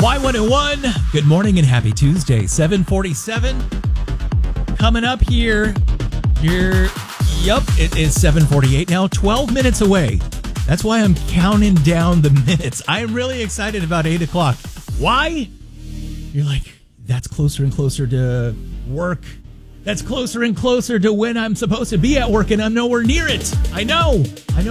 Y101, good morning and happy Tuesday, 7:47. Coming up here, it is 7:48 now, 12 minutes away. That's why I'm counting down the minutes. I'm really excited about 8 o'clock. Why? You're like, that's closer and closer to work. That's closer and closer to when I'm supposed to be at work, and I'm nowhere near it. I know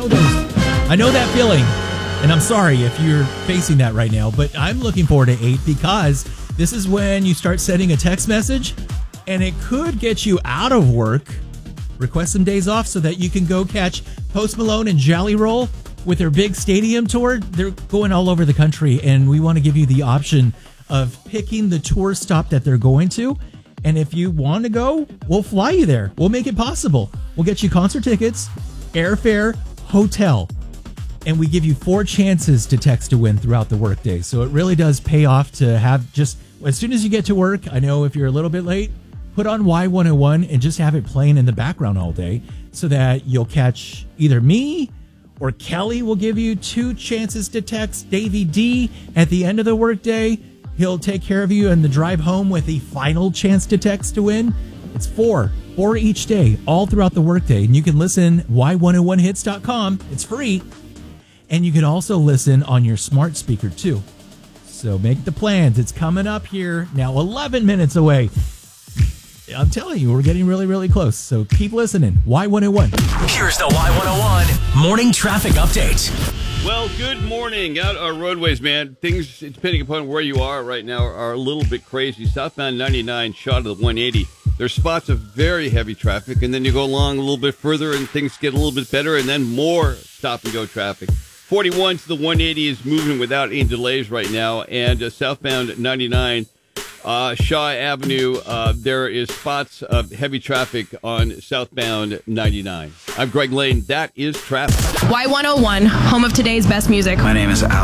that feeling. And I'm sorry if you're facing that right now, but I'm looking forward to 8 because this is when you start sending a text message and it could get you out of work. Request some days off so that you can go catch Post Malone and Jelly Roll with their big stadium tour. They're going all over the country, and we want to give you the option of picking the tour stop that they're going to. And if you want to go, we'll fly you there. We'll make it possible. We'll get you concert tickets, airfare, hotel. And we give you 4 chances to text to win throughout the workday. So it really does pay off to have just, as soon as you get to work, I know if you're a little bit late, put on Y101 and just have it playing in the background all day so that you'll catch either me or Kelly will give you 2 chances to text Davey D at the end of the workday. He'll take care of you on the drive home with the final chance to text to win. It's 4 each day, all throughout the workday. And you can listen Y101hits.com. It's free. And you can also listen on your smart speaker, too. So make the plans. It's coming up here now, 11 minutes away. I'm telling you, we're getting really, really close. So keep listening. Y101. Here's the Y101 Morning Traffic Update. Well, good morning. Out our roadways, man. Things, depending upon where you are right now, are a little bit crazy. Southbound 99 shot of the 180. There's spots of very heavy traffic, and then you go along a little bit further, and things get a little bit better, and then more stop-and-go traffic. 41 to the 180 is moving without any delays right now, and southbound 99, Shaw Avenue, there is spots of heavy traffic on southbound 99. I'm Greg Lane. That is traffic. Y101, home of today's best music. My name is Al.